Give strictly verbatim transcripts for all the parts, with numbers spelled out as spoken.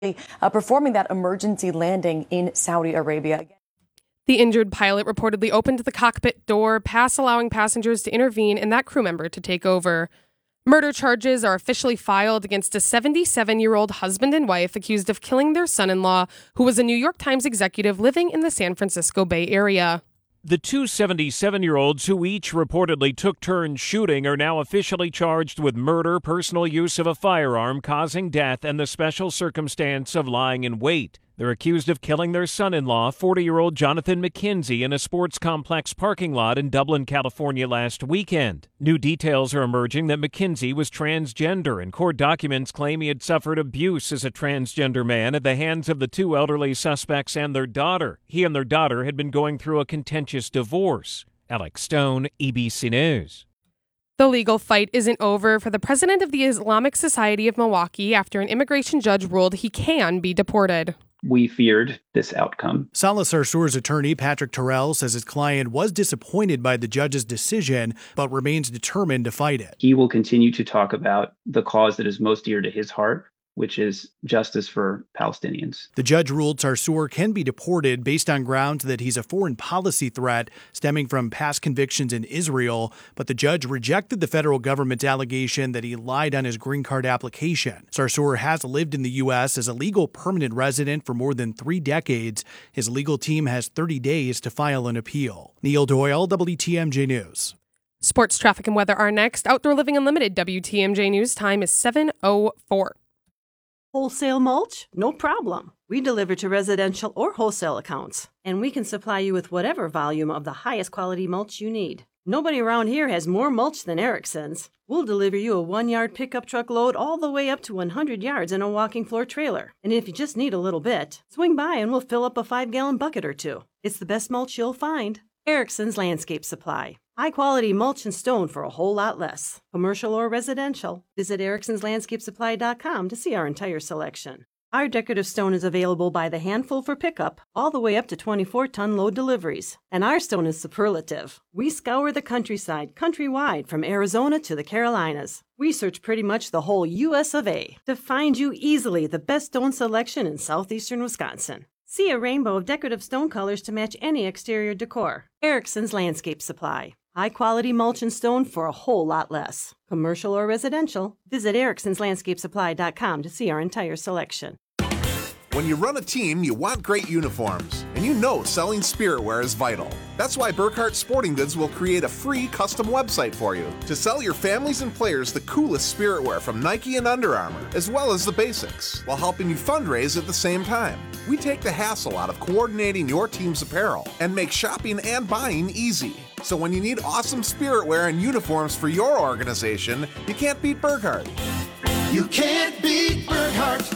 uh, performing that emergency landing in Saudi Arabia. The injured pilot reportedly opened the cockpit door, past allowing passengers to intervene and that crew member to take over. Murder charges are officially filed against a seventy-seven-year-old husband and wife accused of killing their son-in-law, who was a New York Times executive living in the San Francisco Bay Area. The two seventy-seven-year-olds who each reportedly took turns shooting are now officially charged with murder, personal use of a firearm causing death, and the special circumstance of lying in wait. They're accused of killing their son-in-law, forty-year-old Jonathan McKenzie, in a sports complex parking lot in Dublin, California last weekend. New details are emerging that McKenzie was transgender, and court documents claim he had suffered abuse as a transgender man at the hands of the two elderly suspects and their daughter. He and their daughter had been going through a contentious divorce. Alex Stone, E B C News. The legal fight isn't over for the president of the Islamic Society of Milwaukee after an immigration judge ruled he can be deported. We feared this outcome. Salah Sarsour's attorney, Patrick Terrell, says his client was disappointed by the judge's decision, but remains determined to fight it. He will continue to talk about the cause that is most dear to his heart, which is justice for Palestinians. The judge ruled Sarsour can be deported based on grounds that he's a foreign policy threat stemming from past convictions in Israel, but the judge rejected the federal government's allegation that he lied on his green card application. Sarsour has lived in the U S as a legal permanent resident for more than three decades. His legal team has thirty days to file an appeal. Neil Doyle, W T M J News. Sports, traffic, and weather are next. Outdoor Living Unlimited W T M J News time is seven oh four. Wholesale mulch? No problem. We deliver to residential or wholesale accounts, and we can supply you with whatever volume of the highest quality mulch you need. Nobody around here has more mulch than Erickson's. We'll deliver you a one-yard pickup truck load all the way up to one hundred yards in a walking floor trailer. And if you just need a little bit, swing by and we'll fill up a five-gallon bucket or two. It's the best mulch you'll find. Erickson's Landscape Supply. High-quality mulch and stone for a whole lot less. Commercial or residential. Visit ericksons landscape supply dot com to see our entire selection. Our decorative stone is available by the handful for pickup, all the way up to twenty-four ton load deliveries. And our stone is superlative. We scour the countryside, countrywide, from Arizona to the Carolinas. We search pretty much the whole U S of A to find you easily the best stone selection in southeastern Wisconsin. See a rainbow of decorative stone colors to match any exterior decor. Erickson's Landscape Supply. High-quality mulch and stone for a whole lot less. Commercial or residential, visit ericksons landscape supply dot com to see our entire selection. When you run a team, you want great uniforms, and you know selling spiritwear is vital. That's why Burkhart Sporting Goods will create a free custom website for you to sell your families and players the coolest spiritwear from Nike and Under Armour, as well as the basics, while helping you fundraise at the same time. We take the hassle out of coordinating your team's apparel and make shopping and buying easy. So when you need awesome spiritwear and uniforms for your organization, you can't beat Burkhart. You can't beat Burkhart.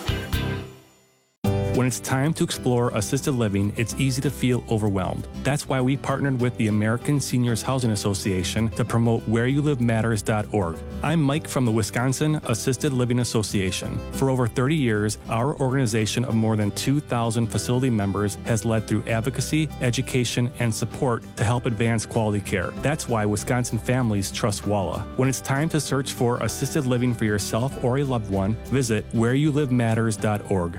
When it's time to explore assisted living, it's easy to feel overwhelmed. That's why we partnered with the American Seniors Housing Association to promote where you live matters dot org. I'm Mike from the Wisconsin Assisted Living Association. For over thirty years, our organization of more than two thousand facility members has led through advocacy, education, and support to help advance quality care. That's why Wisconsin families trust WALA. When it's time to search for assisted living for yourself or a loved one, visit where you live matters dot org.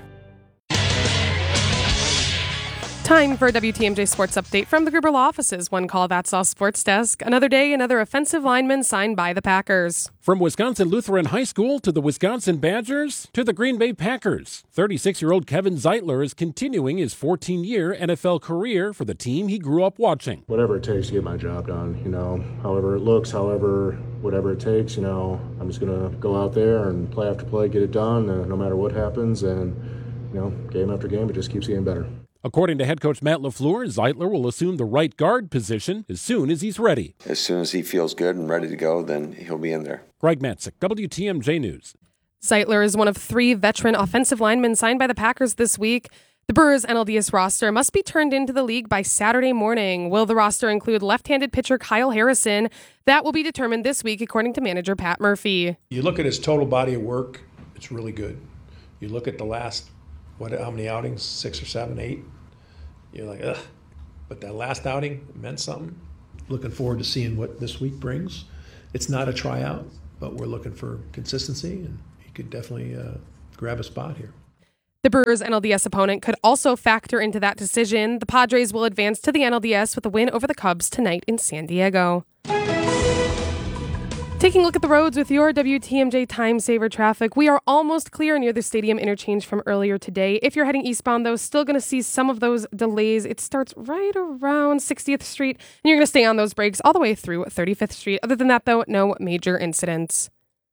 Time for a W T M J Sports Update from the Gruber Law Office's One Call That's All Sports Desk. Another day, another offensive lineman signed by the Packers. From Wisconsin Lutheran High School to the Wisconsin Badgers to the Green Bay Packers, thirty-six-year-old Kevin Zeitler is continuing his fourteen-year N F L career for the team he grew up watching. Whatever it takes to get my job done, you know, however it looks, however, whatever it takes, you know, I'm just going to go out there and play after play, get it done, uh, no matter what happens, and, you know, game after game, it just keeps getting better. According to head coach Matt LaFleur, Zeitler will assume the right guard position as soon as he's ready. As soon as he feels good and ready to go, then he'll be in there. Greg Matzik, W T M J News. Zeitler is one of three veteran offensive linemen signed by the Packers this week. The Brewers' N L D S roster must be turned into the league by Saturday morning. Will the roster include left-handed pitcher Kyle Harrison? That will be determined this week, according to manager Pat Murphy. You look at his total body of work, it's really good. You look at the last, what, how many outings? Six or seven, eight? You're like, ugh. But that last outing meant something. Looking forward to seeing what this week brings. It's not a tryout, but we're looking for consistency, and he could definitely uh, grab a spot here. The Brewers' N L D S opponent could also factor into that decision. The Padres will advance to the N L D S with a win over the Cubs tonight in San Diego. Taking a look at the roads with your W T M J Time Saver traffic, we are almost clear near the stadium interchange from earlier today. If you're heading eastbound, though, still going to see some of those delays. It starts right around sixtieth Street, and you're going to stay on those brakes all the way through thirty-fifth Street. Other than that, though, no major incidents.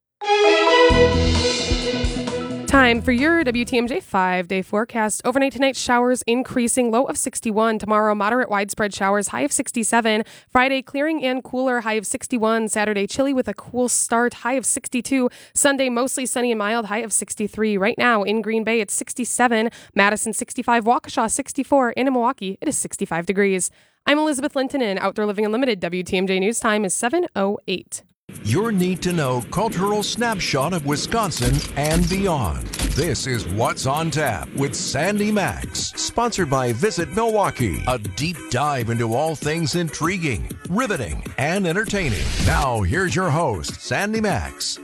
Time for your W T M J five-day forecast. Overnight tonight, showers increasing, low of sixty-one. Tomorrow, moderate widespread showers, high of sixty-seven. Friday, clearing and cooler, high of sixty-one. Saturday, chilly with a cool start, high of sixty-two. Sunday, mostly sunny and mild, high of sixty-three. Right now, in Green Bay, it's sixty-seven. Madison, sixty-five. Waukesha, sixty-four. And in Milwaukee, it is sixty-five degrees. I'm Elizabeth Linton, and Outdoor Living Unlimited. W T M J News Time is seven oh eight. Your need-to-know cultural snapshot of Wisconsin and beyond. This is What's on Tap with Sandy Max, sponsored by Visit Milwaukee, a deep dive into all things intriguing, riveting, and entertaining. Now, here's your host, Sandy Max.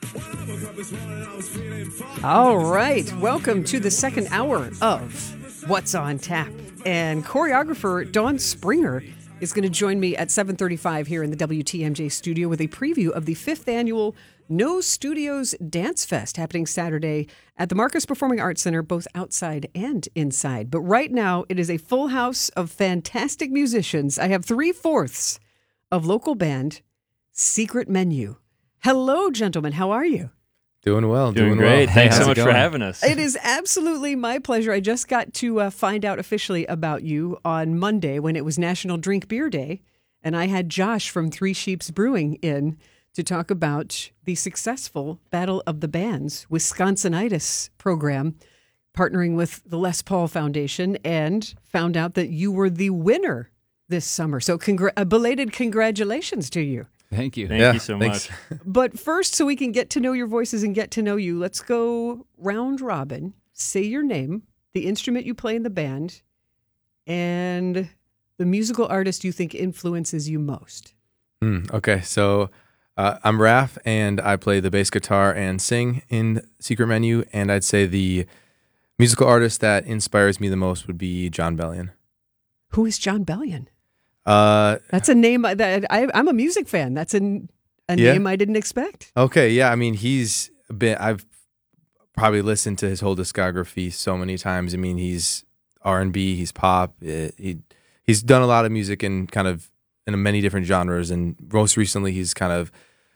All right, welcome to the second hour of What's on Tap. And choreographer Dawn Springer is going to join me at seven thirty-five here in the W T M J studio with a preview of the fifth annual No Studios Dance Fest happening Saturday at the Marcus Performing Arts Center, both outside and inside. But right now, it is a full house of fantastic musicians. I have three-fourths of local band Secret Menu. Hello, gentlemen. How are you? Doing well. Doing, doing great. Well. Thanks How's so it much for going? having us. It is absolutely my pleasure. I just got to uh, find out officially about you on Monday when it was National Drink Beer Day, and I had Josh from Three Sheeps Brewing in to talk about the successful Battle of the Bands Wisconsinitis program, partnering with the Les Paul Foundation, and found out that you were the winner this summer. So congra- a belated congratulations to you. Thank you. Thank yeah, you so thanks. much. But first, so we can get to know your voices and get to know you, let's go round robin. Say your name, the instrument you play in the band, and the musical artist you think influences you most. Mm, okay, so uh, I'm Raph, and I play the bass guitar and sing in Secret Menu, and I'd say the musical artist that inspires me the most would be Jon Bellion. Who is Jon Bellion? Uh, That's a name that I, I'm a music fan. That's a, a Yeah? name I didn't expect. Okay, yeah, I mean, he's been, I've probably listened to his whole discography so many times. I mean, he's R and B, he's pop, eh, he he's done a lot of music in kind of in many different genres, and most recently he's kind of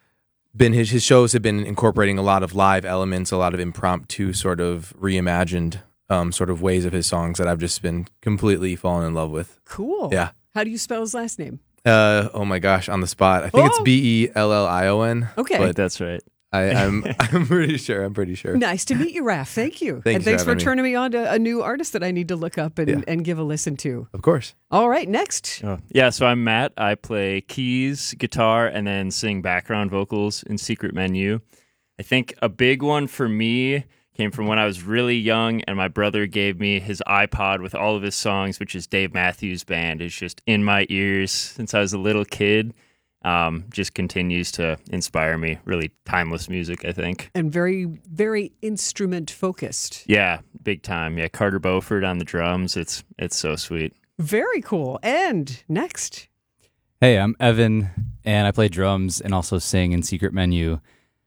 been, his, his shows have been incorporating a lot of live elements, a lot of impromptu sort of reimagined um, sort of ways of his songs that I've just been completely fallen in love with. Cool. Yeah. How do you spell his last name? Uh, oh my gosh, on the spot. I think Oh. it's B E L L I O N. Okay. But That's right. I, I'm I'm pretty sure. I'm pretty sure. Nice to meet you, Raph. Thank you. Thanks and for thanks for having me. turning me on to a new artist that I need to look up and, Yeah. and give a listen to. Of course. All right, next. Oh, yeah, so I'm Matt. I play keys, guitar, and then sing background vocals in Secret Menu. I think a big one for me came from when I was really young, and my brother gave me his iPod with all of his songs, which is Dave Matthews Band. It's just in my ears since I was a little kid. Um, just continues to inspire me. Really timeless music, I think. And very, very instrument focused. Yeah, big time. Yeah, Carter Beauford on the drums. It's it's so sweet. Very cool. And next. Hey, I'm Evan, and I play drums and also sing in Secret Menu.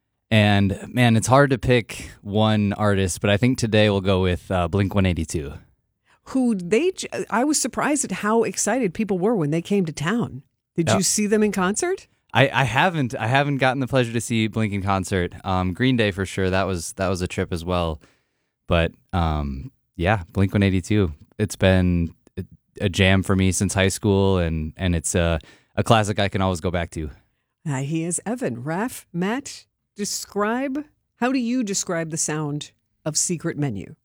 And man, it's hard to pick one artist, but I think today we'll go with uh, Blink one eighty-two. Who they, j- I was surprised at how excited people were when they came to town. Did Yeah. you see them in concert? I, I haven't I haven't gotten the pleasure to see Blink in concert. Um, Green Day for sure. That was that was a trip as well. But um, yeah, Blink one eighty-two. It's been a- a jam for me since high school, and and it's a a classic I can always go back to. Uh, he is Evan. Raph, Matt, describe, how do you describe the sound of Secret Menu?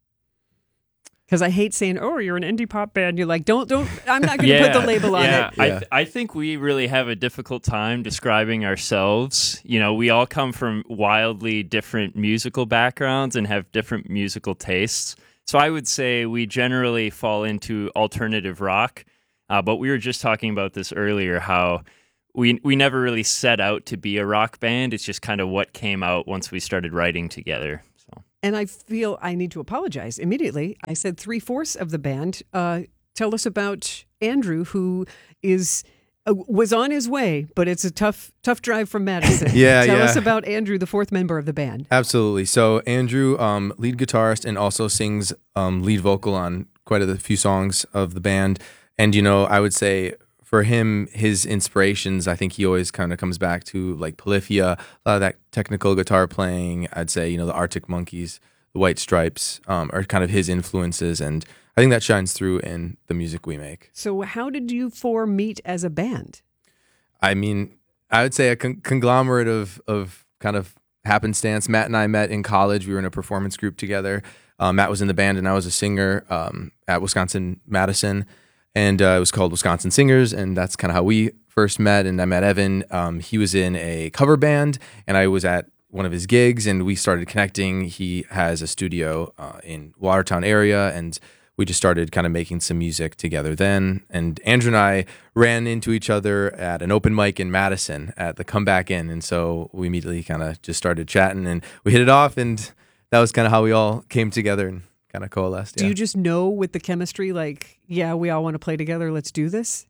Because I hate saying, oh, you're an indie pop band. You're like, don't, don't, I'm not going to put the label on yeah. it. I, th- I think we really have a difficult time describing ourselves. You know, we all come from wildly different musical backgrounds and have different musical tastes. So I would say we generally fall into alternative rock. Uh, but we were just talking about this earlier, how we we never really set out to be a rock band. It's just kind of what came out once we started writing together. So and I feel I need to apologize immediately. I said three-fourths of the band. Uh, tell us about Andrew, who is uh, was on his way, but it's a tough tough drive from Madison. yeah, Tell yeah. us about Andrew, the fourth member of the band. Absolutely. So Andrew, um, lead guitarist, and also sings um, lead vocal on quite a few songs of the band. And, you know, I would say for him, his inspirations, I think he always kind of comes back to like Polyphia, a lot of that technical guitar playing. I'd say, you know, the Arctic Monkeys, the White Stripes um, are kind of his influences. And I think that shines through in the music we make. So how did you four meet as a band? I mean, I would say a con- conglomerate of, of kind of happenstance. Matt and I met in college. We were in a performance group together. Uh, Matt was in the band and I was a singer um, at Wisconsin-Madison. And uh, it was called Wisconsin Singers, and that's kind of how we first met. And I met Evan. Um, he was in a cover band, and I was at one of his gigs, and we started connecting. He has a studio uh, in Watertown area, and we just started kind of making some music together then. And Andrew and I ran into each other at an open mic in Madison at the Comeback Inn, and so we immediately kind of just started chatting, and we hit it off, and that was kind of how we all came together and kind of coalesced. Do yeah. you just know with the chemistry, like, yeah, we all want to play together, let's do this?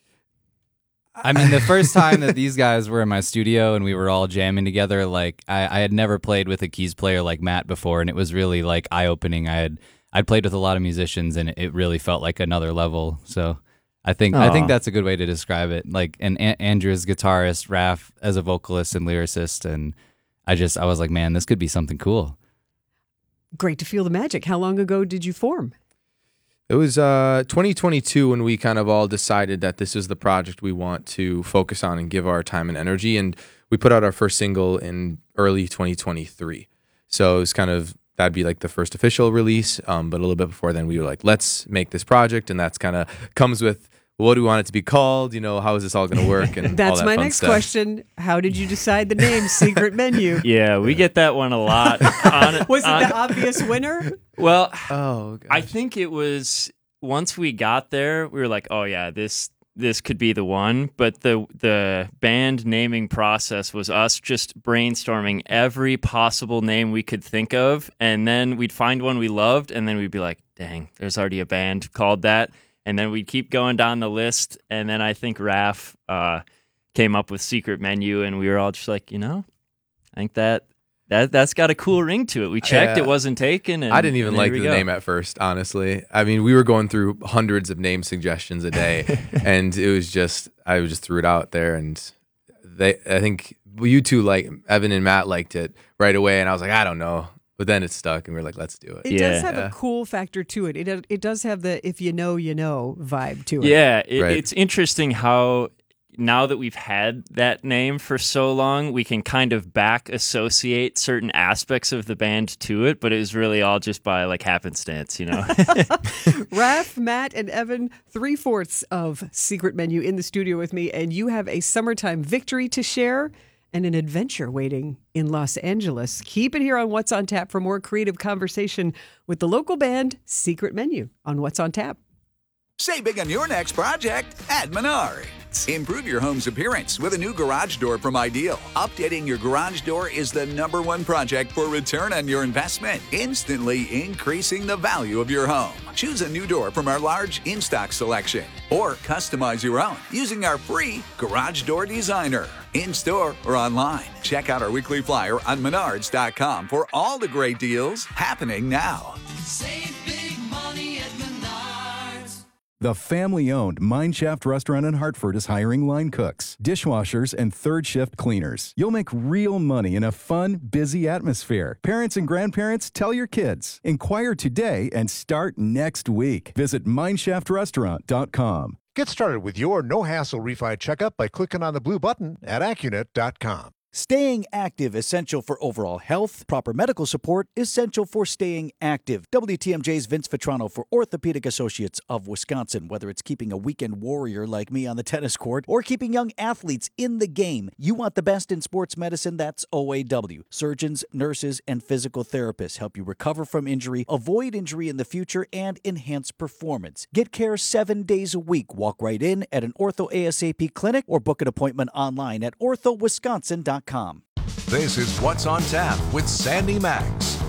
I mean, the first time that these guys were in my studio and we were all jamming together, like, I, I had never played with a keys player like Matt before, and it was really, like, eye-opening. I had I'd played with a lot of musicians, and it really felt like another level. So I think Aww. I think that's a good way to describe it. Like, and a- Andrew as guitarist, Raph as a vocalist and lyricist, and I just, I was like, man, this could be something cool. Great to feel the magic. How long ago did you form? It was uh, twenty twenty-two when we kind of all decided that this is the project we want to focus on and give our time and energy. And we put out our first single in early twenty twenty-three. So it was kind of, that'd be like the first official release. Um, but a little bit before then, we were like, let's make this project. And that's kind of comes with, what do we want it to be called? You know, how is this all going to work? And That's all that my fun next stuff. question. How did you decide the name Secret Menu? Yeah, we get that one a lot. on, Was it on, the obvious winner? Well, oh, I think it was once we got there, we were like, oh yeah, this this could be the one. But the the band naming process was us just brainstorming every possible name we could think of, and then we'd find one we loved, and then we'd be like, dang, there's already a band called that. And then we'd keep going down the list, and then I think Raph uh, came up with Secret Menu, and we were all just like, you know, I think that that that's got a cool ring to it. We checked, Yeah. it wasn't taken, and I didn't even and like there the we go. name at first, honestly. I mean, we were going through hundreds of name suggestions a day, and it was just, I just threw it out there, and they, I think you two, like Evan and Matt, liked it right away, and I was like, I don't know. But then it stuck, and we are like, let's do it. It does have a cool factor to it. It it does have the if you know, you know vibe to it. Yeah, it, Right. it's interesting how now that we've had that name for so long, we can kind of back associate certain aspects of the band to it, but it was really all just by like happenstance, you know? Raph, Matt, and Evan, three-fourths of Secret Menu in the studio with me, and you have a summertime victory to share and an adventure waiting in Los Angeles. Keep it here on What's on Tap for more creative conversation with the local band Secret Menu on What's on Tap. Save big on your next project at Menards. Improve your home's appearance with a new garage door from Ideal. Updating your garage door is the number one project for return on your investment, instantly increasing the value of your home. Choose a new door from our large in-stock selection or customize your own using our free Garage Door Designer. In-store or online. Check out our weekly flyer on menards dot com for all the great deals happening now. Save big money at Menards. The family-owned Mineshaft restaurant in Hartford is hiring line cooks, dishwashers, and third-shift cleaners. You'll make real money in a fun, busy atmosphere. Parents and grandparents, tell your kids. Inquire today and start next week. Visit mineshaft restaurant dot com. Get started with your no-hassle refi checkup by clicking on the blue button at Accunet dot com. Staying active, essential for overall health. Proper medical support, essential for staying active. W T M J's Vince Vitrano for Orthopedic Associates of Wisconsin. Whether it's keeping a weekend warrior like me on the tennis court or keeping young athletes in the game, you want the best in sports medicine, that's O A W. Surgeons, nurses, and physical therapists help you recover from injury, avoid injury in the future, and enhance performance. Get care seven days a week. Walk right in at an Ortho A S A P clinic or book an appointment online at ortho wisconsin dot com. This is What's on Tap with Sandy Max.